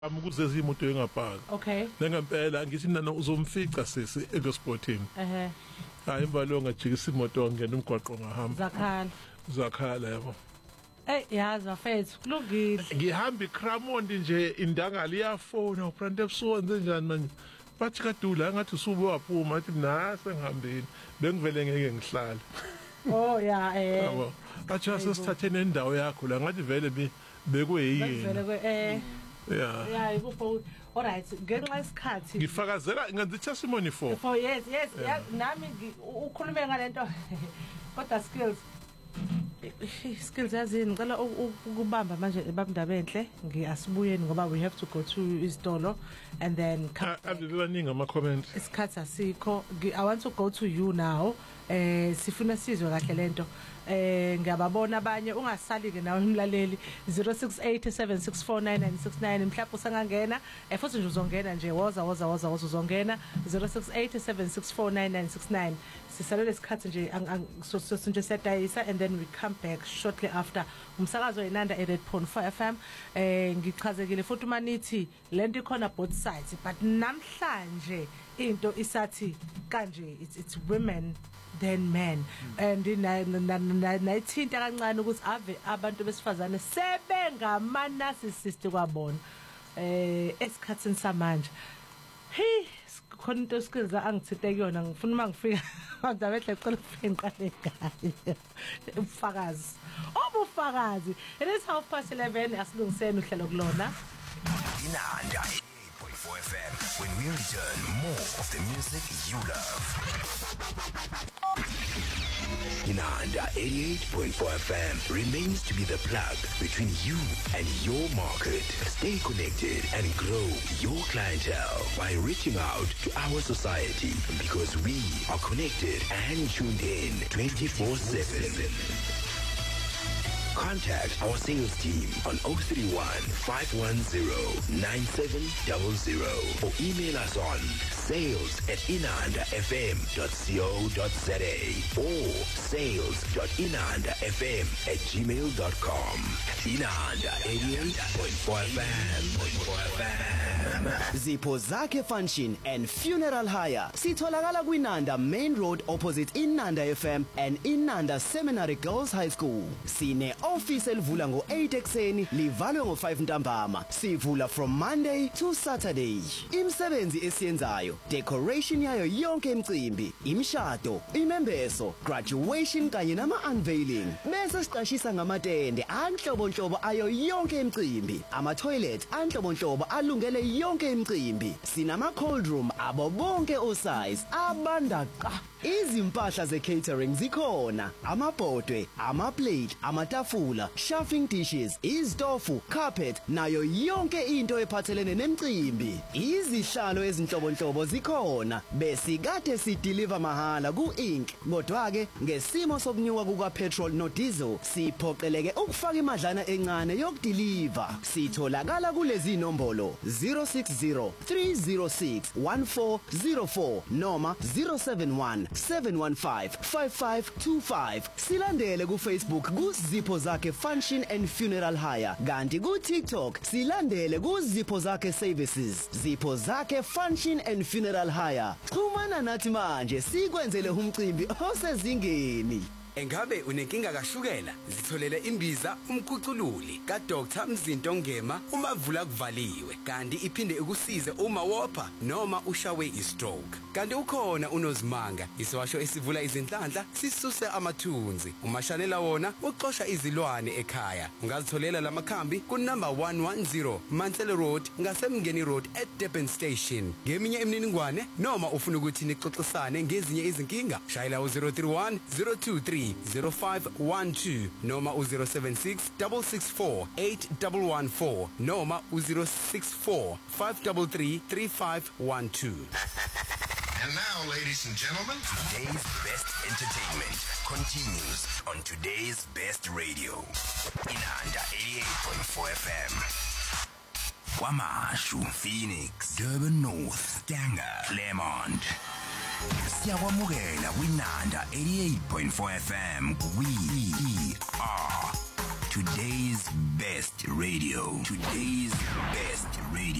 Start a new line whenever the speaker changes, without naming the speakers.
Ukuze izimoto engapaka.
Okay.
Ngempela ngithi nana uzomfica sisi egosportini. Hayi imbalo ngajikisa imoto ngena umgwaqo ngahamba. Zakhala yabo.
Yazi afethu kulungile.
Ngihamba iCramond nje indangali iyafona ubrand ebusuku njani manje. Bathi kadula ngathi usube waphuma athi mina sengihambeni. Bengivele ngeke ngihlala.
Oh ya
Yabo. Acha sesithathene indawo yakho la ngathi vele bekuyini.
Vele
Yeah.
Ikupho. Alright, ngenxa yesikhathi.
Ngifakazela ngenza testimony for.
For yes. Nami ukhulume ngalento. Kodwa skills yazini ngicela ukubamba manje babindaba enhle ngiasibuyeni ngoba we have to go to isitolo and then
abibaningi ama comments.
Isikhathi asikho. I want to go to you now. Sifuna sizwe kahle lento. Ngiyababona abanye ungasali ke nawe umlaleli 0687649969 mhlawumbe usangangena futhi nje uzongena nje woza uzongena 0687649969 sisalele isikhathi nje nje setayisa and then we come back shortly after umsakazo inanda 8.4 FM ngichazekile futhi manithi lento ikhona both sides but namhlanje into isathi kanje it's women than men and nayithinta kancane ukuthi ave abantu besifazane sebengama narcissist kwabona esikhatsini samanje khona into esikwenza angithinte kuyona ngifuna mangifika manje behle cela ufike ngiqale ngayo ubufakazi it is 11:30 asilungiseni uhlelo kulona
Inanda 8.4 FM when we return more of the music you love. Inanda 88.4 FM remains to be the plug between you and your market. Stay connected and grow your clientele by reaching out to our society because we are connected and tuned in 24/7. Contact our sales team on 031 510 9700 or email us on sales@inandafm.co.za or sales.inandafm@gmail.com. Inanda 88.4 FM.
Zipho Zakhe Function and Funeral Hire. Sitholakala kwinanda Main Road opposite Inanda FM and Inanda Seminary Girls High School. Sine office elivula ngo8 ekseni livalwe ngo5 ntambama. Sivula from Monday to Saturday. Imsebenzi esiyenzayo, decoration yayo yonke imicimbi, imishado, imembeso, graduation kanye nama unveiling. Bese siqashisa ngamatende anhlobonhlobo ayo yonke imicimbi, ama toilet anhlobonhlobo alungele yonke imicimbi. Sinama cold room abo bonke osize abanda qa. Izimpahla ze catering zikhona, amabhodwe, ama plate, amatafula, chafing dishes, izitofu, carpet nayo yonke into ephathelene nemicimbi. Izihlalo ezinhlobonhlobo zikhona, bese kade si deliver mahala ku Inc. Kodwa ke ngesimo sokunyuka kuka petrol no diesel siphoqeleke ukufaka imadlana encane yokudeliver. Sitholakala kulezi inombolo 060 306 1404 noma 071 715 5525. Silandele ku Facebook ku Zipho Zakhe Function and Funeral Hire. Kanti ku TikTok silandele ku Zipho Zakhe Services. Zipho Zakhe Function and Funeral Hire. Xhumana nathi manje sikwenzele umcimbi osezingeni.
Engabe unenkinga kashukela? Zitholele imbiza umkhucululi ka Dr Mzinto Ngema umavula kuvaliwe. Kanti iphinde ukusize uma wopha noma ushawe istroke. Kanti ukhona unozimanga isiwasho esivula izinhlanhla sisuse amathunzi. Umashanela wona uxosha izilwane ekhaya. Ungazitholela lamakhambi ku number 110 Mansell Road ngasemngeni Road at Durban Station. Ngeminye imininingwane noma ufuna ukuthi nixoxisane ngezinye izinkinga shayela u031 023 0512 noma u076 664 8114 noma u064 533 3512.
And now, ladies and gentlemen, today's best entertainment continues on today's best radio. Inanda 88.4 FM. KwaMashu, Phoenix, Durban North, Stanger, Claremont. Siyakwamukela kwinanda 88.4 FM. We are Today's best radio. Today's best radio.